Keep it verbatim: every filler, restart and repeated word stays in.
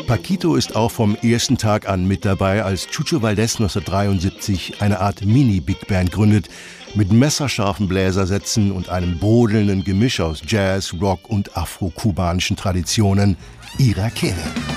Paquito ist auch vom ersten Tag an mit dabei, als Chucho Valdés neunzehnhundertdreiundsiebzig eine Art Mini-Big Band gründet, mit messerscharfen Bläsersätzen und einem brodelnden Gemisch aus Jazz, Rock und afro-kubanischen Traditionen, Irakere.